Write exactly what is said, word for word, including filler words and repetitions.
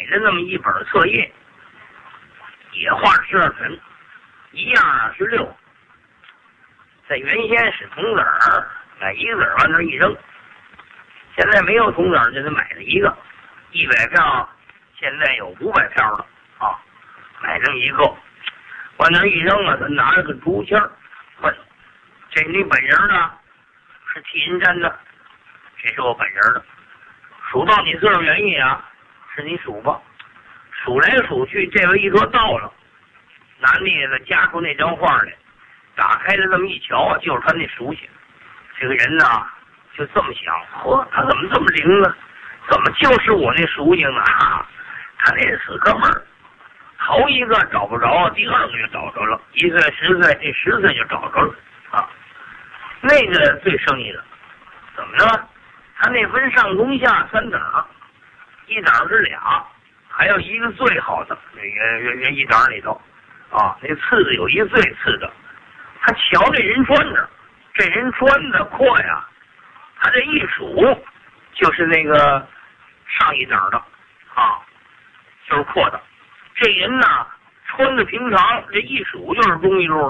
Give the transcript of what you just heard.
的那么一本册页，也画十二盆，一样啊是六。在原先是铜子儿，买一个子儿往那一扔，现在没有铜子儿就得买了一个，一百票现在有五百票了啊，买这么一个，往那一扔啊，他拿了个竹签儿，问这你本人呢？是替人占的，这是我本人的。数到你岁数原因啊，是你数吧。数来数去，这位一说到了，拿镊子夹出那张画来，打开了这么一瞧，就是他那属性。这个人呢，就这么想，嚯，他怎么这么灵呢？怎么就是我那属性呢？啊，他那死哥们儿，头一个找不着，第二个就找着了，一岁十岁，这十岁就找着了啊。那个最生意了，怎么呢？他那分上中下三等，一等是俩，还有一个最好的，那个原原一等里头啊，那次子有一最次的。他瞧这人穿着，这人穿的阔呀，他这一数就是那个上一等的啊，就是阔的。这人呢穿的平常，这一数就是中一路。